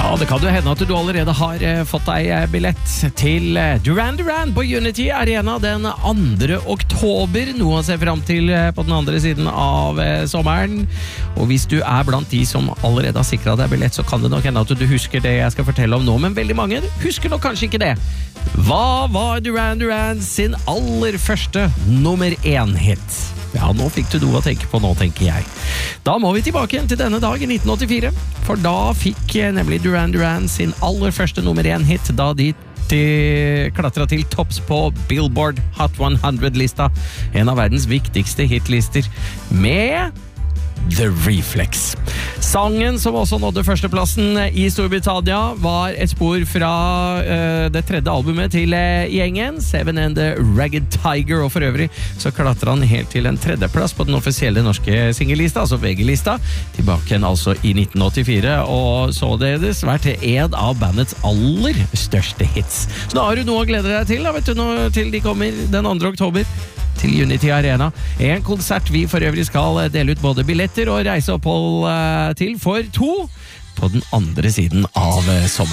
Ja, det kan jo hende at du allerede har fått deg billett til Duran Duran på Unity Arena den 2. oktober, noe å se frem til på den andre siden av sommeren. Og hvis du er blant de som allerede har sikret deg billett, så kan det nok hende at du husker det jeg skal fortelle om nå, men veldig mange husker nok kanskje ikke det. Hva var Duran Duran sin aller første nummer 1-hit? Ja, nå fikk du noe å tenke på nå, tenker jeg. Da må vi tilbake igjen til denne dag i 1984, for da fikk nemlig Duran Duran sin aller første nummer 1-hit, da de klatret til topps på Billboard Hot 100-lista, en av verdens viktigste hitlister, med The Reflex. Sangen som også nådde førsteplassen i Storbritannia var et spor fra det tredje albumet til gjengen, Seven and the Ragged Tiger, og for øvrig så klatret han helt til en tredjeplass på den offisielle norske singellista, altså VG-lista, tilbake igjen altså i 1984, og således vært en av bandets aller største hits. Så da har du noe å glede deg til, da, vet du, nå, til de kommer den 2. oktober til Unity Arena. En konsert vi for øvrig skal dele ut både billetter og reiseopphold til for 2 på den andre siden av sommeren.